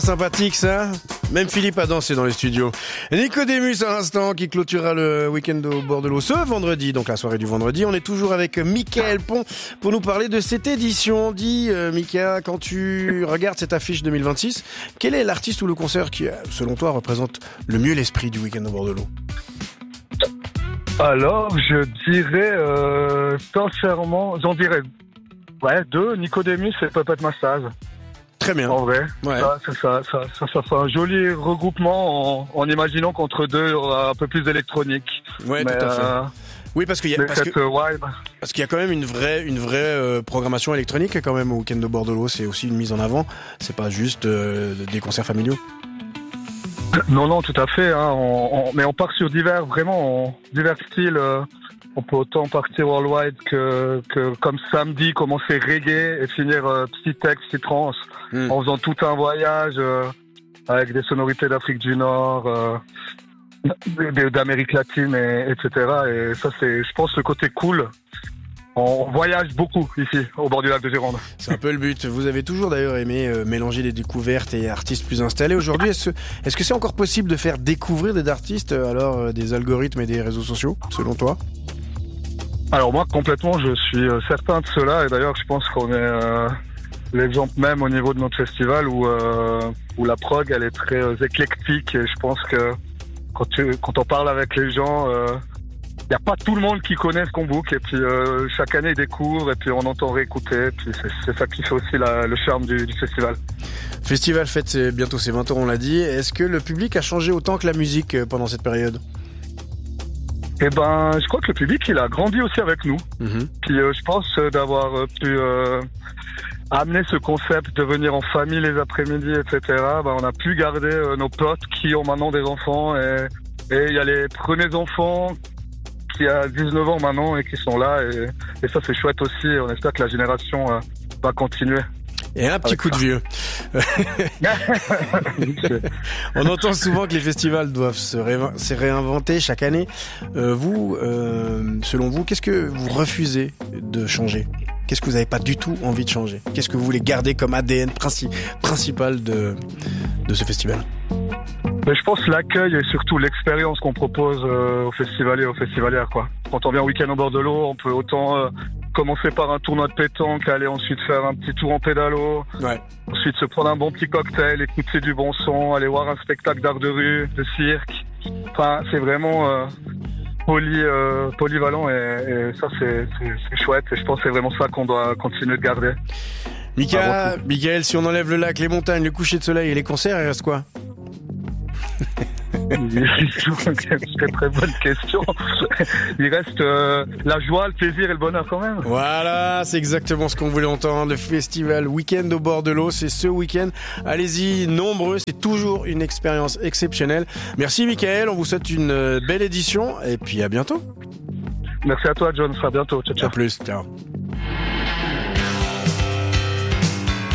Sympathique ça. Même Philippe a dansé dans les studios. Nicodemus à l'instant qui clôturera le week-end au bord de l'eau ce vendredi, donc la soirée du vendredi. On est toujours avec Mickaël Pont pour nous parler de cette édition. Dis Mickaël, quand tu regardes cette affiche 2026, quel est l'artiste ou le concert qui, selon toi, représente le mieux l'esprit du week-end au bord de l'eau? Alors, je dirais sincèrement, j'en dirais deux, Nicodemus et Puppet Massage. Très bien. En vrai, ouais. Ça fait un joli regroupement en imaginant qu'entre deux, il y aura un peu plus d'électronique. Ouais, tout à fait. Oui, parce qu'il y a quand même une vraie programmation électronique quand même au week-end de bord de l'eau. C'est aussi une mise en avant. C'est pas juste des concerts familiaux. Non, tout à fait. Hein. Mais on part sur divers styles. On peut autant partir worldwide que comme samedi, commencer reggae et finir petit texte, petit trance, en faisant tout un voyage avec des sonorités d'Afrique du Nord, d'Amérique latine, etc. Et ça, c'est, je pense, le côté cool. On voyage beaucoup ici, au bord du lac de Gironde. C'est un peu le but. Vous avez toujours d'ailleurs aimé mélanger les découvertes et artistes plus installés. Aujourd'hui, est-ce que c'est encore possible de faire découvrir des artistes alors des algorithmes et des réseaux sociaux, selon toi? Alors moi, complètement, je suis certain de cela. Et d'ailleurs, je pense qu'on est l'exemple même au niveau de notre festival où la prog, elle est très éclectique. Et je pense que quand on parle avec les gens, il n'y a pas tout le monde qui connaît ce qu'on book. Et puis chaque année, ils découvrent et puis on entend réécouter. Et puis c'est ça qui fait aussi le charme du festival. Festival fête bientôt ses 20 ans, on l'a dit. Est-ce que le public a changé autant que la musique pendant cette période? Eh ben, je crois que le public, il a grandi aussi avec nous. Puis je pense d'avoir pu amener ce concept de venir en famille les après-midi, etc. On a pu garder nos potes qui ont maintenant des enfants. Et il y a les premiers enfants qui a 19 ans maintenant et qui sont là. Et ça, c'est chouette aussi. On espère que la génération va continuer. Et un petit coup de vieux. On entend souvent que les festivals doivent se réinventer chaque année. Selon vous, qu'est-ce que vous refusez de changer? Qu'est-ce que vous n'avez pas du tout envie de changer? Qu'est-ce que vous voulez garder comme ADN principal de ce festival? Mais je pense l'accueil et surtout l'expérience qu'on propose aux festivaliers et aux festivalières, quoi. Quand on vient au week-end au bord de l'eau, on peut autant commencer par un tournoi de pétanque, aller ensuite faire un petit tour en pédalo, ensuite se prendre un bon petit cocktail, écouter du bon son, aller voir un spectacle d'art de rue, de cirque. Enfin, c'est vraiment polyvalent et ça c'est chouette et je pense que c'est vraiment ça qu'on doit continuer de garder. Mickaël, si on enlève le lac, les montagnes, le coucher de soleil et les concerts, il reste quoi? C'est très bonne question. Il reste la joie, le plaisir et le bonheur quand même. Voilà, c'est exactement ce qu'on voulait entendre. Le festival Week-end au bord de l'eau, c'est ce week-end. Allez-y, nombreux, c'est toujours une expérience exceptionnelle. Merci Mickaël, on vous souhaite une belle édition et puis à bientôt. Merci à toi John, à bientôt. Ciao, ciao. À plus, ciao.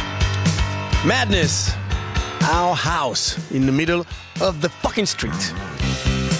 Madness, our house in the middle of the fucking street.